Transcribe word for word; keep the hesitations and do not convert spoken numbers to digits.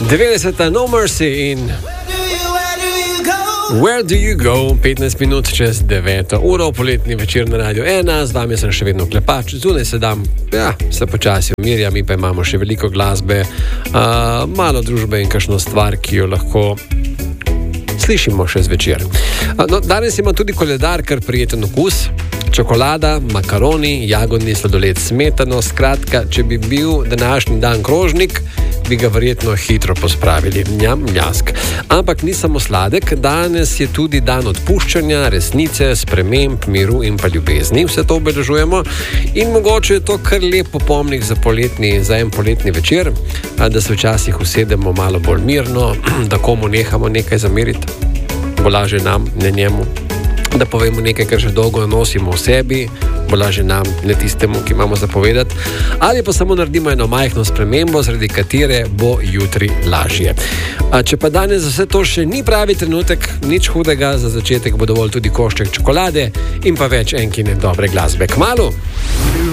devetdeseta No Mercy in Where do you go? petnajst minut čez deveto uro, poletni večer na Radio ena, z vami sem še vedno Klepač, zunaj se dam, ja, se počasi umirja, mi pa imamo še veliko glasbe, uh, malo družbe in kakšno stvar, ki jo lahko slišimo še zvečer. Uh, no, danes ima tudi koledar kar prijeten okus. Čokolada, makaroni, jagodni sladoled, smetano, skratka, če bi bil današnji dan krožnik, bi ga verjetno hitro pospravili. Njam, njask. Ampak ni samo sladek, danes je tudi dan odpuščanja, resnice, sprememb, miru in pa ljubezni. Vse to obeležujemo in mogoče je to kar lep popomnik za, poletni, za en poletni večer, da se včasih usedemo malo bolj mirno, da komu nehamo nekaj zameriti, bo lažje nam, ne njemu. Da povemo nekaj, kar že dolgo nosimo v sebi, bo lažje nam, ne tistemu, ki imamo zapovedati, ali pa samo naredimo eno majhno spremembo, zaradi katere bo jutri lažje. A če pa danes za vse to še ni pravi trenutek, nič hudega, za začetek bo dovolj tudi košček čokolade in pa več enkine dobre glasbe. Kmalu!